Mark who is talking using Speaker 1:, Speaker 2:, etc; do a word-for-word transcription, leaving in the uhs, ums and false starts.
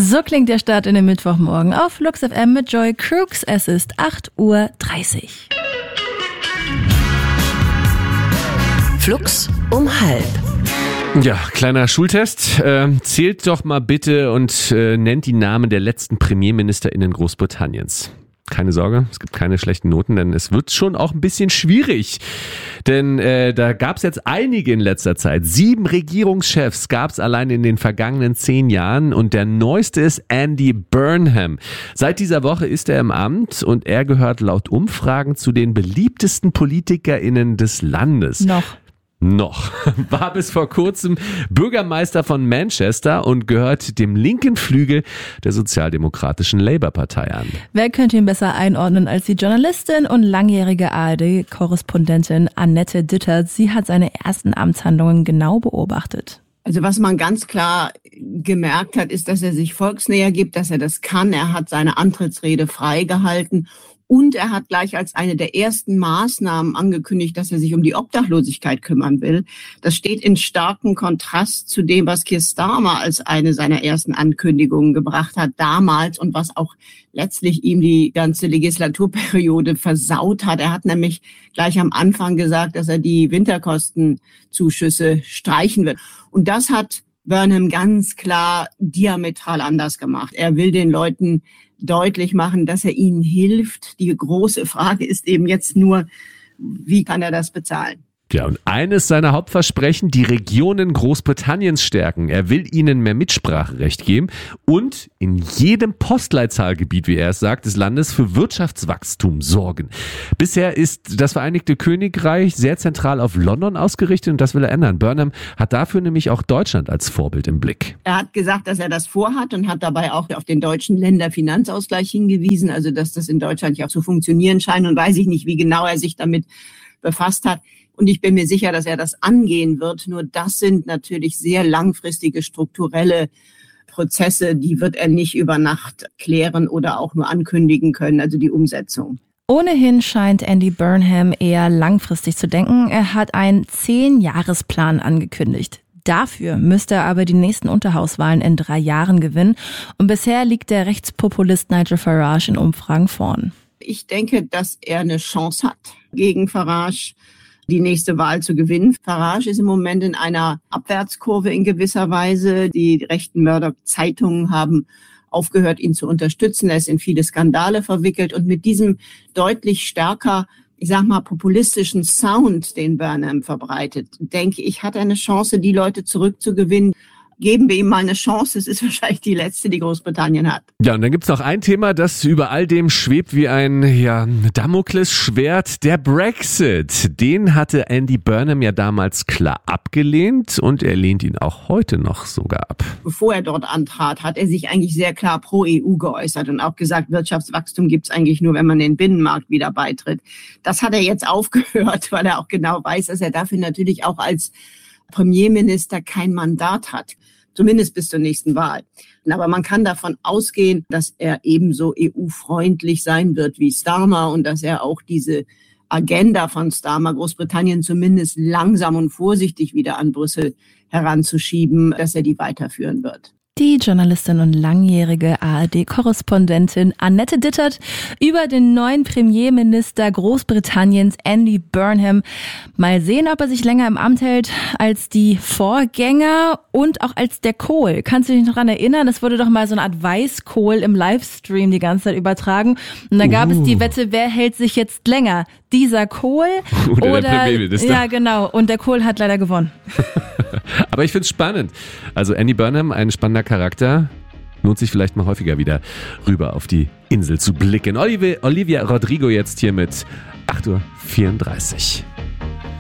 Speaker 1: So klingt der Start in den Mittwochmorgen auf Flux F M mit Joy Crooks. Es ist acht Uhr dreißig.
Speaker 2: Flux um halb.
Speaker 3: Ja, kleiner Schultest. Äh, zählt doch mal bitte und äh, nennt die Namen der letzten PremierministerInnen Großbritanniens. Keine Sorge, es gibt keine schlechten Noten, denn es wird schon auch ein bisschen schwierig. Denn äh, da gab es jetzt einige in letzter Zeit. Sieben Regierungschefs gab es allein in den vergangenen zehn Jahren und der neueste ist Andy Burnham. Seit dieser Woche ist er im Amt und er gehört laut Umfragen zu den beliebtesten PolitikerInnen des Landes.
Speaker 1: Noch.
Speaker 3: Noch. War bis vor kurzem Bürgermeister von Manchester und gehört dem linken Flügel der sozialdemokratischen Labour-Partei an.
Speaker 1: Wer könnte ihn besser einordnen als die Journalistin und langjährige A R D-Korrespondentin Annette Dittert? Sie hat seine ersten Amtshandlungen genau beobachtet.
Speaker 4: Also was man ganz klar gemerkt hat, ist, dass er sich volksnäher gibt, dass er das kann. Er hat seine Antrittsrede freigehalten. Und er hat gleich als eine der ersten Maßnahmen angekündigt, dass er sich um die Obdachlosigkeit kümmern will. Das steht in starkem Kontrast zu dem, was Keir Starmer als eine seiner ersten Ankündigungen gebracht hat damals und was auch letztlich ihm die ganze Legislaturperiode versaut hat. Er hat nämlich gleich am Anfang gesagt, dass er die Winterkostenzuschüsse streichen wird. Und das hat Burnham ganz klar diametral anders gemacht. Er will den Leuten deutlich machen, dass er ihnen hilft. Die große Frage ist eben jetzt nur, wie kann er das bezahlen?
Speaker 3: Ja, und eines seiner Hauptversprechen, die Regionen Großbritanniens stärken. Er will ihnen mehr Mitspracherecht geben und in jedem Postleitzahlgebiet, wie er es sagt, des Landes für Wirtschaftswachstum sorgen. Bisher ist das Vereinigte Königreich sehr zentral auf London ausgerichtet und das will er ändern. Burnham hat dafür nämlich auch Deutschland als Vorbild im Blick.
Speaker 4: Er hat gesagt, dass er das vorhat und hat dabei auch auf den deutschen Länderfinanzausgleich hingewiesen, also dass das in Deutschland ja auch zu funktionieren scheint und weiß ich nicht, wie genau er sich damit befasst hat. Und ich bin mir sicher, dass er das angehen wird. Nur das sind natürlich sehr langfristige strukturelle Prozesse, die wird er nicht über Nacht klären oder auch nur ankündigen können, also die Umsetzung.
Speaker 1: Ohnehin scheint Andy Burnham eher langfristig zu denken. Er hat einen Zehn-Jahres-Plan angekündigt. Dafür müsste er aber die nächsten Unterhauswahlen in drei Jahren gewinnen. Und bisher liegt der Rechtspopulist Nigel Farage in Umfragen vorn.
Speaker 4: Ich denke, dass er eine Chance hat, gegen Farage die nächste Wahl zu gewinnen. Farage ist im Moment in einer Abwärtskurve in gewisser Weise. Die rechten Murdoch-Zeitungen haben aufgehört, ihn zu unterstützen. Er ist in viele Skandale verwickelt. Und mit diesem deutlich stärker, ich sag mal, populistischen Sound, den Burnham verbreitet, denke ich, hat er eine Chance, die Leute zurückzugewinnen. Geben wir ihm mal eine Chance. Es ist wahrscheinlich die letzte, die Großbritannien hat.
Speaker 3: Ja, und dann gibt's noch ein Thema, das über all dem schwebt wie ein ja, Damoklesschwert, der Brexit. Den hatte Andy Burnham ja damals klar abgelehnt und er lehnt ihn auch heute noch sogar ab.
Speaker 4: Bevor er dort antrat, hat er sich eigentlich sehr klar pro E U geäußert und auch gesagt, Wirtschaftswachstum gibt's eigentlich nur, wenn man den Binnenmarkt wieder beitritt. Das hat er jetzt aufgehört, weil er auch genau weiß, dass er dafür natürlich auch als Premierminister kein Mandat hat, zumindest bis zur nächsten Wahl. Aber man kann davon ausgehen, dass er ebenso E U-freundlich sein wird wie Starmer und dass er auch diese Agenda von Starmer, Großbritannien zumindest langsam und vorsichtig wieder an Brüssel heranzuschieben, dass er die weiterführen wird.
Speaker 1: Die Journalistin und langjährige A R D-Korrespondentin Annette Dittert über den neuen Premierminister Großbritanniens Andy Burnham. Mal sehen, ob er sich länger im Amt hält als die Vorgänger und auch als der Kohl. Kannst du dich noch daran erinnern? Es wurde doch mal so eine Art Weißkohl im Livestream die ganze Zeit übertragen. Und da gab uh. es die Wette, wer hält sich jetzt länger? Dieser Kohl
Speaker 3: oder,
Speaker 1: oder
Speaker 3: der Premierminister?
Speaker 1: Ja, genau. Und der Kohl hat leider gewonnen.
Speaker 3: Aber ich find's spannend. Also Andy Burnham, ein spannender Charakter. Lohnt sich vielleicht mal häufiger wieder rüber auf die Insel zu blicken. Olivia, Olivia Rodrigo jetzt hier mit acht Uhr vierunddreißig.